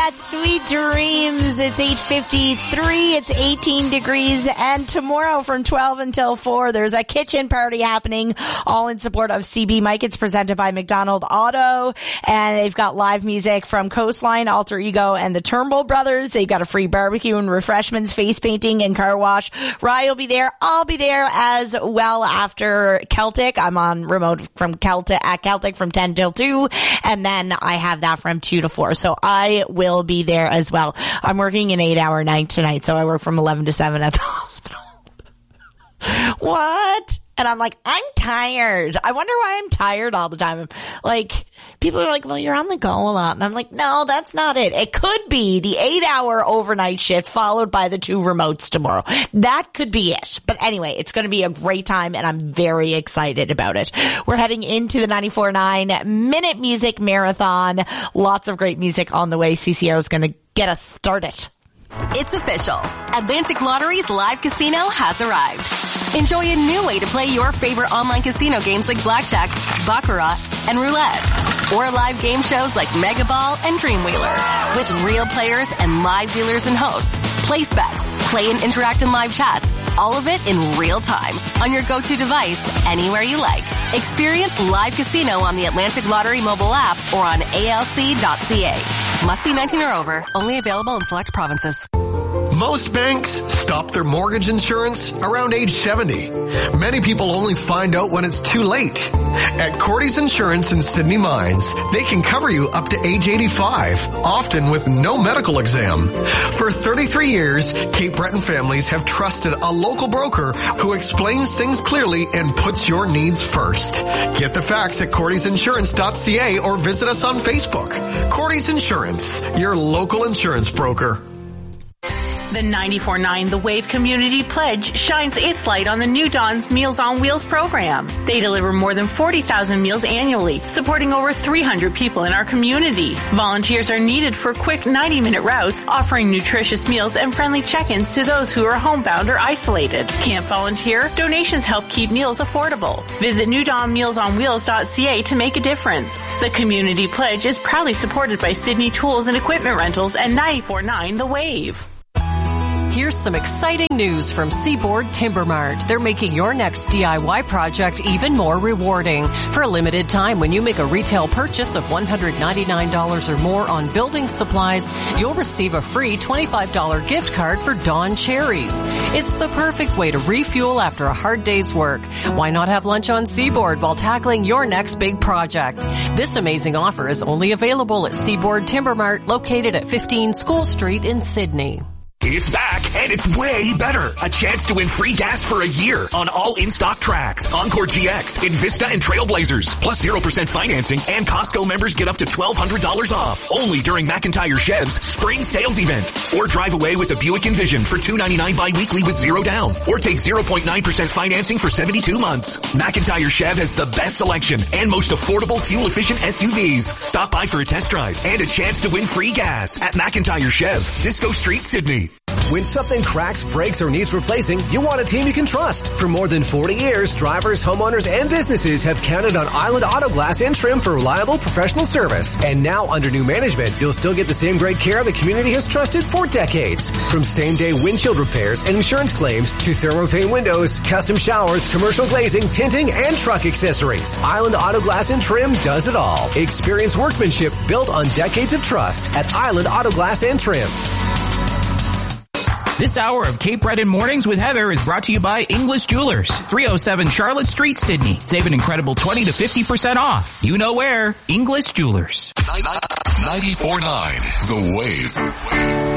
that. Sweet dreams. It's 8:53. It's 18 degrees. And tomorrow from 12 until 4, there's a kitchen party happening, all in support of CB Mike. It's presented by McDonald Auto. And they've got live music from Coastline, Alter Ego, and the Turnbull Brothers. They've got a free barbecue and refreshments, face painting, and car wash. Rye will be there. I'll be there as well after Celtic. I'm on remote from Celtic from 10 till 2. And then I have that from 2 to 4. So I will be there as well. I'm working an 8-hour night tonight, so I work from 11 to 7 at the hospital. What? And I'm like, I'm tired. I wonder why I'm tired all the time. Like, people are like, well, you're on the go a lot. And I'm like, no, that's not it. It could be the 8-hour overnight shift followed by the 2 remotes tomorrow. That could be it. But anyway, it's going to be a great time, and I'm very excited about it. We're heading into the 94.9 Minute Music Marathon. Lots of great music on the way. CCR is going to get us started. It's official. Atlantic Lottery's live casino has arrived. Enjoy a new way to play your favorite online casino games like Blackjack, Baccarat, and Roulette. Or live game shows like Mega Ball and Dreamwheeler. With real players and live dealers and hosts. Place bets, play and interact in live chats. All of it in real time on your go-to device anywhere you like. Experience live casino on the Atlantic Lottery mobile app or on alc.ca. Must be 19 or over. Only available in select provinces. Most banks stop their mortgage insurance around age 70. Many people only find out when it's too late. At Cordy's Insurance in Sydney Mines, they can cover you up to age 85, often with no medical exam. For 33 years, Cape Breton families have trusted a local broker who explains things clearly and puts your needs first. Get the facts at cordysinsurance.ca or visit us on Facebook. Cordy's Insurance, your local insurance broker. The 94.9 The Wave Community Pledge shines its light on the New Dawn's Meals on Wheels program. They deliver more than 40,000 meals annually, supporting over 300 people in our community. Volunteers are needed for quick 90-minute routes, offering nutritious meals and friendly check-ins to those who are homebound or isolated. Can't volunteer? Donations help keep meals affordable. Visit newdawnmealsonwheels.ca to make a difference. The Community Pledge is proudly supported by Sydney Tools and Equipment Rentals and 94.9 The Wave. Here's some exciting news from Seaboard Timber Mart. They're making your next DIY project even more rewarding. For a limited time, when you make a retail purchase of $199 or more on building supplies, you'll receive a free $25 gift card for Dawn Cherries. It's the perfect way to refuel after a hard day's work. Why not have lunch on Seaboard while tackling your next big project? This amazing offer is only available at Seaboard Timber Mart, located at 15 School Street in Sydney. It's back, and it's way better. A chance to win free gas for a year on all in-stock tracks, Encore GX, Invista, and Trailblazers. Plus 0% financing, and Costco members get up to $1,200 off. Only during McIntyre Chev's spring sales event. Or drive away with a Buick Envision for $299 bi-weekly with 0 down. Or take 0.9% financing for 72 months. McIntyre Chev has the best selection and most affordable fuel-efficient SUVs. Stop by for a test drive and a chance to win free gas at McIntyre Chev, Disco Street, Sydney. When something cracks, breaks, or needs replacing, you want a team you can trust. For more than 40 years, drivers, homeowners, and businesses have counted on Island Auto Glass and Trim for reliable professional service. And now, under new management, you'll still get the same great care the community has trusted for decades. From same-day windshield repairs and insurance claims to thermopane windows, custom showers, commercial glazing, tinting, and truck accessories. Island Auto Glass and Trim does it all. Experience workmanship built on decades of trust at Island Auto Glass and Trim. This hour of Cape Breton Mornings with Heather is brought to you by English Jewelers, 307 Charlotte Street, Sydney. Save an incredible 20 to 50% off. You know where. English Jewelers. 94.9 The Wave.